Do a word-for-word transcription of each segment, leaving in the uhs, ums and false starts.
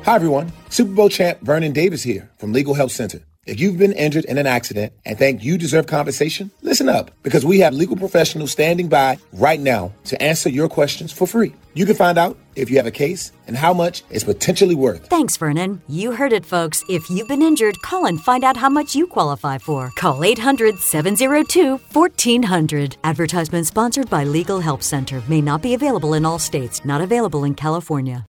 Hi, everyone. Super Bowl champ Vernon Davis here from Legal Help Center. If you've been injured in an accident and think you deserve compensation, listen up, because we have legal professionals standing by right now to answer your questions for free. You can find out if you have a case and how much it's potentially worth. Thanks, Vernon. You heard it, folks. If you've been injured, call and find out how much you qualify for. Call eight hundred, seven oh two, fourteen hundred. Advertisement sponsored by Legal Help Center. May not be available in all states. Not available in California.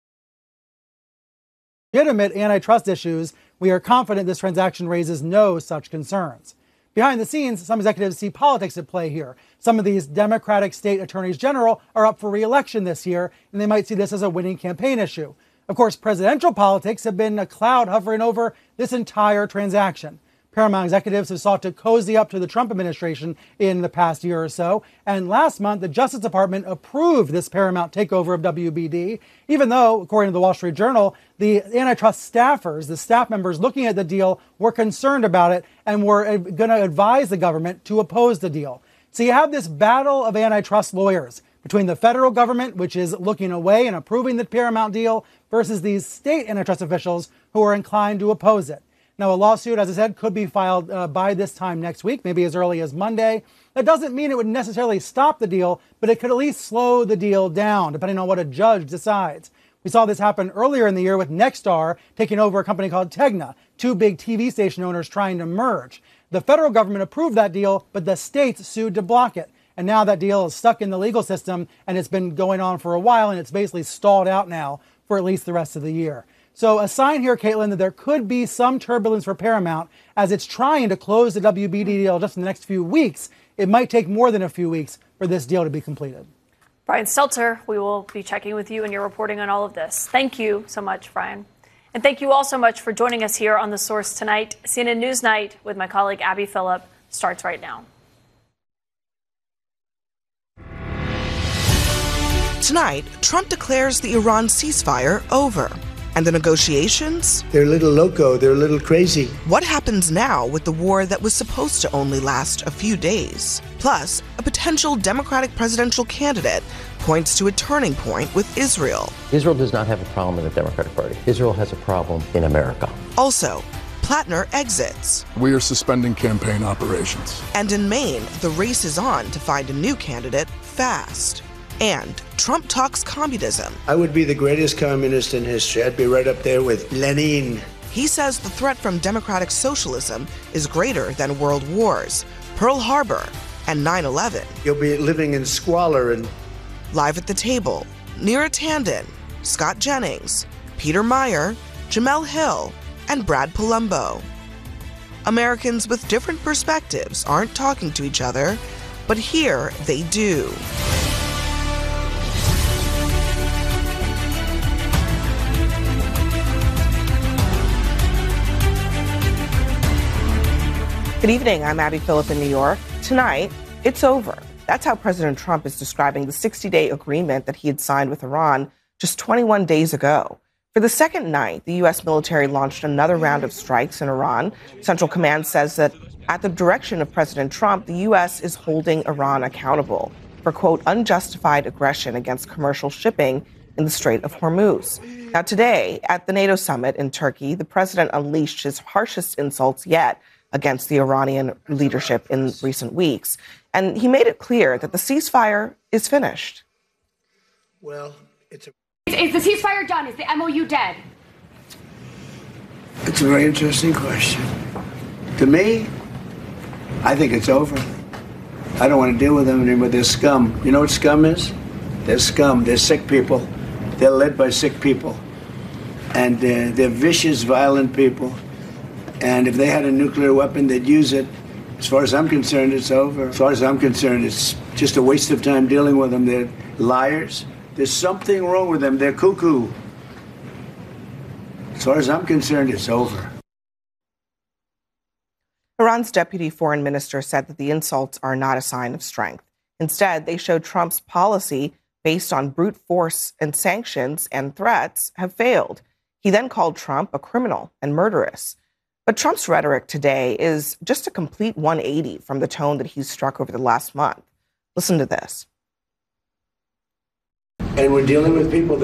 Legitimate antitrust issues, we are confident this transaction raises no such concerns. Behind the scenes, some executives see politics at play here. Some of these Democratic state attorneys general are up for re-election this year, and they might see this as a winning campaign issue. Of course, presidential politics have been a cloud hovering over this entire transaction. Paramount executives have sought to cozy up to the Trump administration in the past year or so. And last month, the Justice Department approved this Paramount takeover of W B D, even though, according to the Wall Street Journal, the antitrust staffers, the staff members looking at the deal, were concerned about it and were going to advise the government to oppose the deal. So you have this battle of antitrust lawyers between the federal government, which is looking away and approving the Paramount deal, versus these state antitrust officials who are inclined to oppose it. Now, a lawsuit, as I said, could be filed uh, by this time next week, maybe as early as Monday. That doesn't mean it would necessarily stop the deal, but it could at least slow the deal down, depending on what a judge decides. We saw this happen earlier in the year with Nexstar taking over a company called Tegna, two big T V station owners trying to merge. The federal government approved that deal, but the states sued to block it. And now that deal is stuck in the legal system, and it's been going on for a while, and it's basically stalled out now for at least the rest of the year. So a sign here, Caitlin, that there could be some turbulence for Paramount as it's trying to close the W B D deal just in the next few weeks. It might take more than a few weeks for this deal to be completed. Brian Stelter, we will be checking with you and your reporting on all of this. Thank you so much, Brian. And thank you all so much for joining us here on The Source tonight. C N N News Night with my colleague Abby Phillip starts right now. Tonight, Trump declares the Iran ceasefire over. And the negotiations? They're a little loco. They're a little crazy. What happens now with the war that was supposed to only last a few days? Plus, a potential Democratic presidential candidate points to a turning point with Israel. Israel does not have a problem in the Democratic Party. Israel has a problem in America. Also, Plattner exits. We are suspending campaign operations. And in Maine, the race is on to find a new candidate fast. And Trump talks communism. I would be the greatest communist in history. I'd be right up there with Lenin. He says the threat from democratic socialism is greater than world wars, Pearl Harbor, and nine eleven. You'll be living in squalor and... Live at the table, Neera Tanden, Scott Jennings, Peter Meyer, Jamel Hill, and Brad Palumbo. Americans with different perspectives aren't talking to each other, but here they do. Good evening, I'm Abby Phillip in New York. Tonight, it's over. That's how President Trump is describing the sixty-day agreement that he had signed with Iran just twenty-one days ago. For the second night, the U S military launched another round of strikes in Iran. Central Command says that at the direction of President Trump, the U S is holding Iran accountable for, quote, unjustified aggression against commercial shipping in the Strait of Hormuz. Now, today, at the NATO summit in Turkey, the president unleashed his harshest insults yet against the Iranian leadership in recent weeks. And he made it clear that the ceasefire is finished. Well, it's a... Is the ceasefire done? Is the M O U dead? It's a very interesting question. To me, I think it's over. I don't want to deal with them anymore. They're scum. You know what scum is? They're scum. They're sick people. They're led by sick people. And uh, they're vicious, violent people. And if they had a nuclear weapon, they'd use it. As far as I'm concerned, it's over. As far as I'm concerned, it's just a waste of time dealing with them. They're liars. There's something wrong with them. They're cuckoo. As far as I'm concerned, it's over. Iran's deputy foreign minister said that the insults are not a sign of strength. Instead, they show Trump's policy based on brute force and sanctions and threats have failed. He then called Trump a criminal and murderous. But Trump's rhetoric today is just a complete one eighty from the tone that he's struck over the last month. Listen to this. And we're dealing with people that